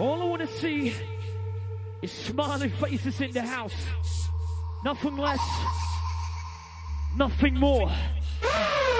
All I want to see is smiling faces in the house. Nothing less, nothing more.